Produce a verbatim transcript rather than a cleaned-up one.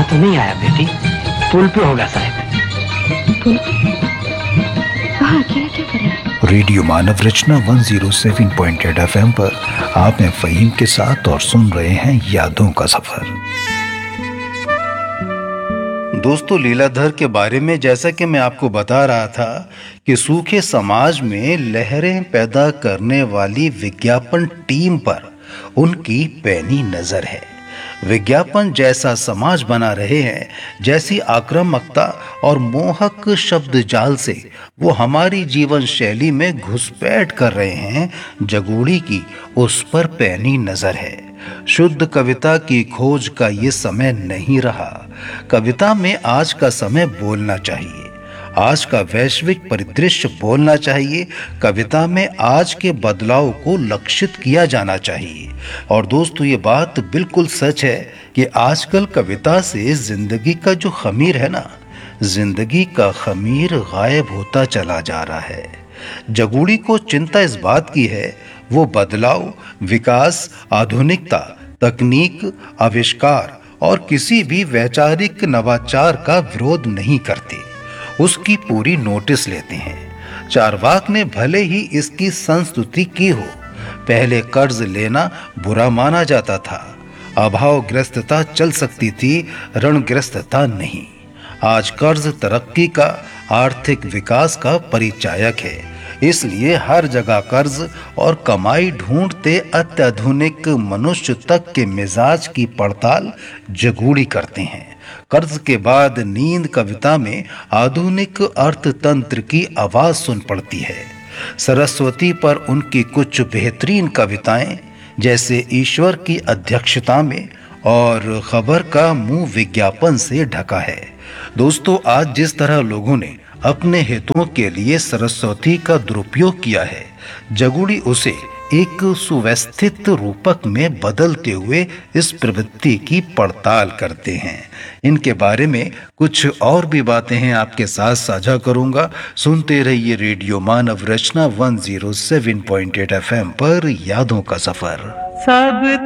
यहाँ तो नहीं आया बेटी, पुल पे होगा शायद। पुल वहाँ अकेला क्या कर रहा है? रेडियो मानव रचना एक सौ सात पॉइंट आठ एफ एम पर आप हैं फहीम के साथ और सुन रहे हैं यादों का सफर। दोस्तों, लीलाधर के बारे में जैसा कि मैं आपको बता रहा था कि सूखे समाज में लहरें पैदा करने वाली विज्ञापन टीम पर उनकी पैनी नजर है। विज्ञापन जैसा समाज बना रहे हैं, जैसी आक्रामकता और मोहक शब्द जाल से वो हमारी जीवन शैली में घुसपैठ कर रहे हैं, जगूड़ी की उस पर पैनी नजर है। शुद्ध कविता की खोज का ये समय नहीं रहा। कविता में आज का समय बोलना चाहिए, आज का वैश्विक परिदृश्य बोलना चाहिए। कविता में आज के बदलाव को लक्षित किया जाना चाहिए। और दोस्तों, ये बात बिल्कुल सच है कि आजकल कविता से जिंदगी का जो खमीर है ना, जिंदगी का खमीर गायब होता चला जा रहा है। जगूड़ी को चिंता इस बात की है, वो बदलाव, विकास, आधुनिकता, तकनीक, आविष्कार और किसी भी वैचारिक नवाचार का विरोध नहीं करते, उसकी पूरी नोटिस लेते हैं। चारवाक ने भले ही इसकी संस्तुति की हो। पहले कर्ज लेना बुरा माना जाता था, अभावग्रस्तता चल सकती थी, ऋणग्रस्तता नहीं। आज कर्ज तरक्की का, आर्थिक विकास का परिचायक है। इसलिए हर जगह कर्ज और कमाई ढूंढते अत्याधुनिक मनुष्य तक के मिजाज की पड़ताल जगूड़ी करते हैं। कर्ज के बाद नींद कविता में आधुनिक अर्थतंत्र की आवाज सुन पड़ती है। सरस्वती पर उनकी कुछ बेहतरीन कविताएं, जैसे ईश्वर की अध्यक्षता में और खबर का मुंह विज्ञापन से ढका है। दोस्तों, आज जिस तरह लोगों ने अपने हितों के लिए सरस्वती का दुरुपयोग किया है, जगूड़ी उसे एक सुव्यवस्थित रूपक में बदलते हुए इस प्रवृत्ति की पड़ताल करते हैं। इनके बारे में कुछ और भी बातें हैं आपके साथ साझा करूंगा। सुनते रहिए रेडियो मानव रचना एक सौ सात पॉइंट आठ एफ एम पर यादों का सफर। सब